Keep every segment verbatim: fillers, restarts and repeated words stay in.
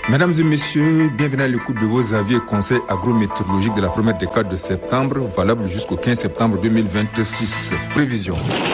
Mesdames et messieurs, bienvenue à l'écoute de vos avis et conseils agrométéorologiques de la première décade de septembre, valable jusqu'au quinze septembre deux mille vingt-six. Prévision.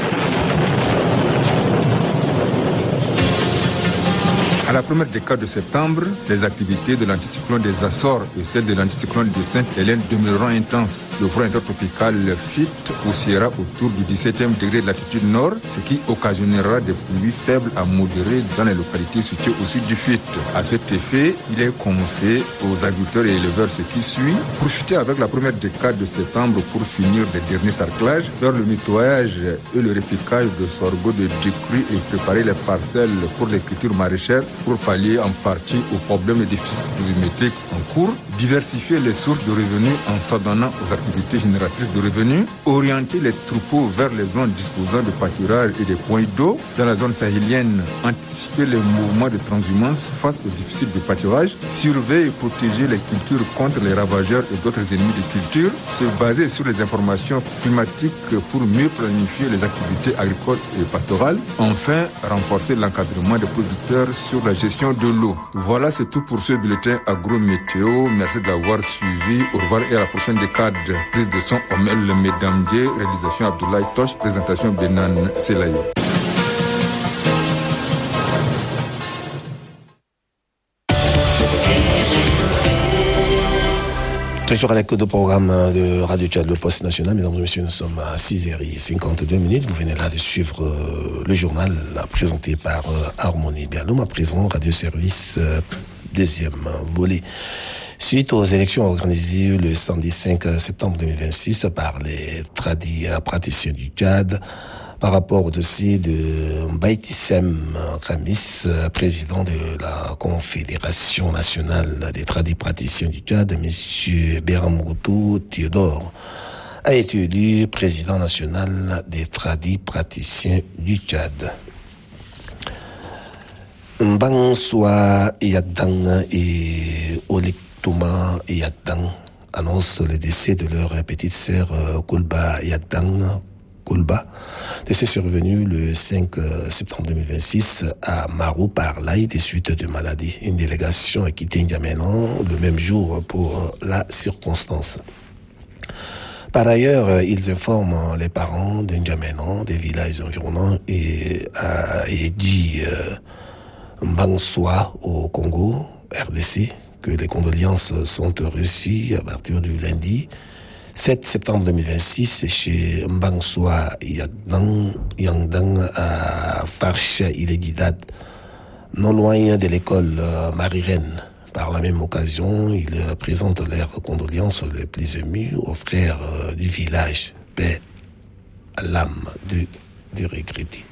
À la première décade de septembre, les activités de l'anticyclone des Açores et celles de l'anticyclone de Sainte-Hélène demeureront intenses. Le front intertropical F I T oscillera autour du dix-septième degré de latitude nord, ce qui occasionnera des pluies faibles à modérées dans les localités situées au sud du F I T. À cet effet, il est conseillé aux agriculteurs et éleveurs ce qui suit, profiter avec la première décade de septembre pour finir les derniers sarclages, faire le nettoyage et le repiquage de sorgho de décrue et préparer les parcelles pour les cultures maraîchères pour pallier en partie aux problèmes et déficits pluviométriques en cours, diversifier les sources de revenus en s'adonnant aux activités génératrices de revenus, orienter les troupeaux vers les zones disposant de pâturages et des points d'eau. Dans la zone sahélienne, anticiper les mouvements de transhumance face aux déficits de pâturage, surveiller et protéger les cultures contre les ravageurs et d'autres ennemis de culture, se baser sur les informations climatiques pour mieux planifier les activités agricoles et pastorales, enfin renforcer l'encadrement des producteurs sur la gestion de l'eau. Voilà, c'est tout pour ce bulletin agro-météo. Merci de l'avoir suivi. Au revoir et à la prochaine décade. Prise de son Omel Medamdié, réalisation Abdoulaye Tosh, présentation Benan Selayo. Toujours à l'écoute du programme de Radio Tchad, le Poste National. Mesdames et messieurs, nous sommes à six heures cinquante-deux minutes. Vous venez là de suivre euh, le journal là, présenté par euh, Harmonie Bialom. À présent, Radio Service, euh, deuxième volet. Suite aux élections organisées le samedi cinq septembre deux mille vingt-six par les tradis praticiens du Tchad, par rapport au dossier de Mbaïtissem Khamis, président de la Confédération nationale des tradis praticiens du Tchad, M. Beramoutou Théodore, a été élu président national des tradis praticiens du Tchad. Mbanswa Yagdang et Olektouma Yagdang annoncent le décès de leur petite sœur Koulba Yagdang Koulba, décès survenu le cinq septembre deux mille vingt-six à Marou par l'Aïe des suites de maladie. Une délégation a quitté N'Djamena le même jour pour la circonstance. Par ailleurs, ils informent les parents de N'Djamena, des villages environnants et à Edji euh, Mbanswa au Congo, R D C, que les condoléances sont reçues à partir du lundi sept septembre deux mille vingt-six chez Mbanswa Yagdang, Yangdang à Farsha Ilegidad, non loin de l'école Marie-Reine. Par la même occasion, ils présentent leurs condoléances les plus émues aux frères du village, paix à l'âme du, du regretté.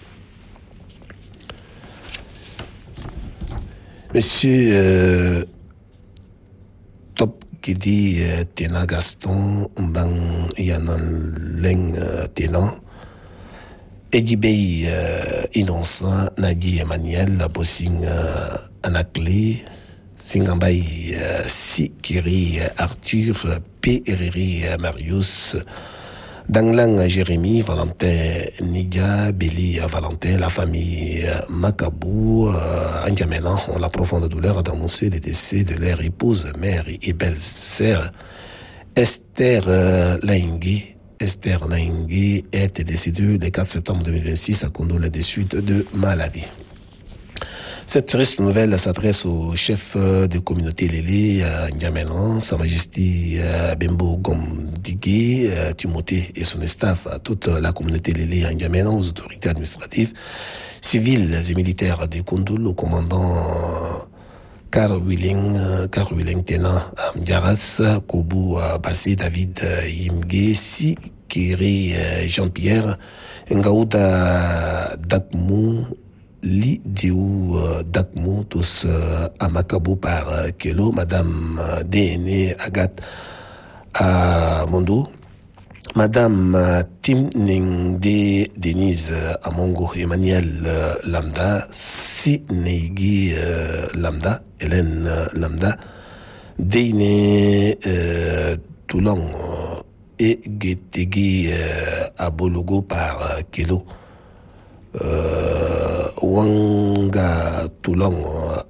Monsieur euh, Top Kidi Tena Gaston Mbang Yanan Leng Tena Edibei Innocent Nadi Emmanuel Bossing Anakli Singambay Sikiri Arthur P. Heriri Marius Danglang Jérémy, Valentin Niga, Béli Valentin, la famille Makabou, euh, N'Djamena ont la profonde douleur d'annoncer le décès de leur épouse, mère et belle-sœur, Esther euh, Laingui. Esther Laingui est décédée le quatre septembre deux mille vingt-six à condole des suites de maladie. Cette triste nouvelle s'adresse au chef de communauté Lélé à N'Djamena, Sa Majesté Bembo Gomdigé, Timothée et son staff, à toute la communauté Lélé à N'Djamena, aux autorités administratives, civiles et militaires de Koundoul, au commandant Karl Willing, Karl Willing Tena Mdiaras, Kobu Bassé, David Yimge, Si Kiri Jean-Pierre, Ngaouda Dakmou, Li Diou Dakmou, tous à Makabo par Kelo, Madame D N E Agathe à Mondo, Madame Tim Ningde Denise Amongo, Emmanuel Lambda, Si Neigi Lambda, Hélène Lambda, Deine euh, Toulon et Getegi euh, Abologo par Kelo. Euh, Wanga Toulon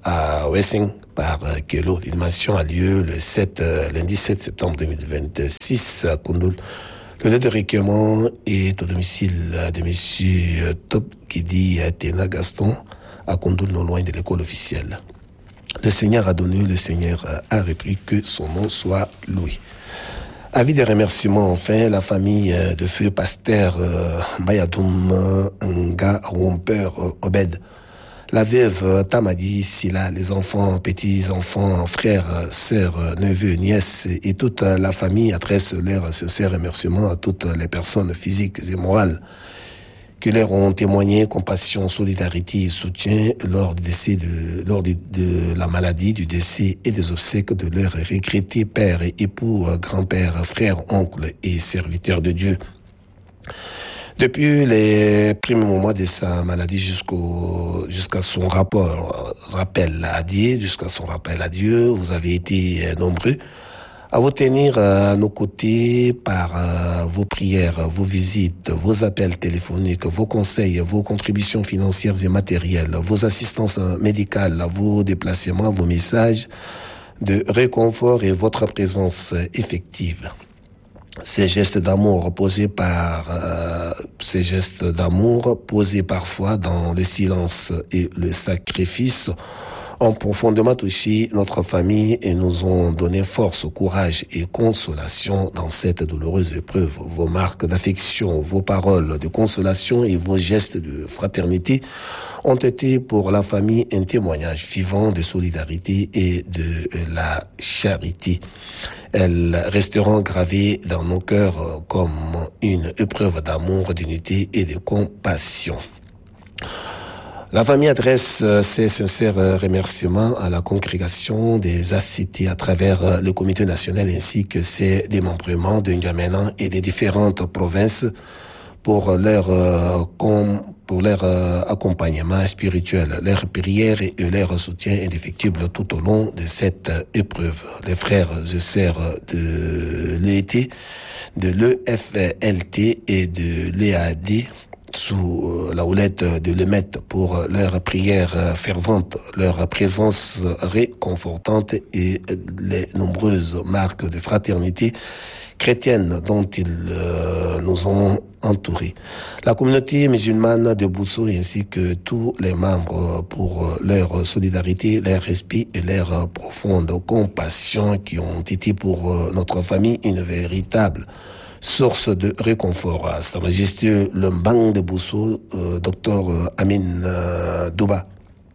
à Wessing par Kelo. L'inhumation a lieu le sept, euh, lundi sept septembre deux mille vingt-six à Koundoul. Le lieu de recueillement est au domicile de monsieur Top Kidi Tena Gaston à Koundoul, non loin de l'école officielle. Le Seigneur a donné, le Seigneur a repris, que son nom soit loué. Avis de remerciements, enfin, la famille de feu pasteur euh, Mayadoum Nga Romper Obed, la veuve Tamadi Silla, les enfants, petits-enfants, frères, sœurs, neveux, nièces et toute la famille adressent leurs sincères remerciements à toutes les personnes physiques et morales qui leur ont témoigné compassion, solidarité et soutien lors du décès de, lors de, de la maladie, du décès et des obsèques de leurs regrettés père et époux, grand-père, frère, oncle et serviteurs de Dieu. Depuis les premiers moments de sa maladie jusqu'au, jusqu'à son rapport, rappel à Dieu, jusqu'à son rappel à Dieu, vous avez été nombreux à vous tenir à nos côtés par euh, vos prières, vos visites, vos appels téléphoniques, vos conseils, vos contributions financières et matérielles, vos assistances médicales, vos déplacements, vos messages de réconfort et votre présence effective. Ces gestes d'amour posés par euh, ces gestes d'amour posés parfois dans le silence et le sacrifice ont profondément touché notre famille et nous ont donné force, courage et consolation dans cette douloureuse épreuve. Vos marques d'affection, vos paroles de consolation et vos gestes de fraternité ont été pour la famille un témoignage vivant de solidarité et de la charité. Elles resteront gravées dans nos cœurs comme une épreuve d'amour, d'unité et de compassion. La famille adresse ses sincères remerciements à la congrégation des A C T à travers le comité national ainsi que ses démembrements de N'Djamena et des différentes provinces pour leur, pour leur accompagnement spirituel, leur prière et leur soutien indéfectible tout au long de cette épreuve. Les frères et sœurs de l'E T, de l'E F L T et de l'E A D sous la houlette de l'E M E T pour leur prière fervente, leur présence réconfortante et les nombreuses marques de fraternité chrétienne dont ils euh, nous ont entourés. La communauté musulmane de Bousso ainsi que tous les membres pour leur solidarité, leur respect et leur profonde compassion qui ont été pour notre famille une véritable source de réconfort. À Sa Majesté le Mbang de Bousso, euh, docteur Amin euh, Douba,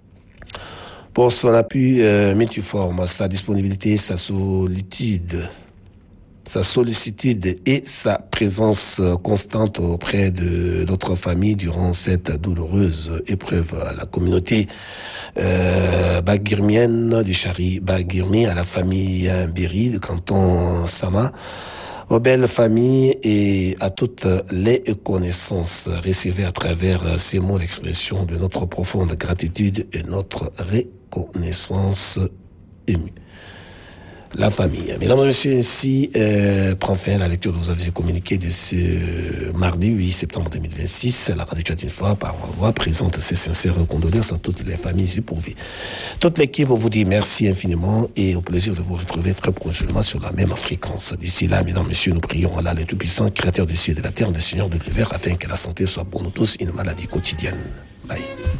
pour son appui euh, multiforme, sa disponibilité, sa solitude, sa sollicitude et sa présence constante auprès de notre famille durant cette douloureuse épreuve. À la communauté euh, bagirmienne du Chari Bagirmi, à la famille Mbiri de canton Sama, aux belles familles et à toutes les connaissances, recevez à travers ces mots l'expression de notre profonde gratitude et notre reconnaissance émue. La famille. Mesdames et messieurs, ainsi euh, prend fin la lecture que vous avez communiqué de ce mardi huit septembre deux mille vingt-six. La radio Chat une fois par voix présente ses sincères condoléances à toutes les familles éprouvées. Toute l'équipe vous dit merci infiniment et au plaisir de vous retrouver très prochainement sur la même fréquence. D'ici là, mesdames et messieurs, nous prions Allah le Tout-Puissant, créateur du ciel et de la terre, le Seigneur de l'univers, afin que la santé soit pour nous tous une maladie quotidienne. Bye.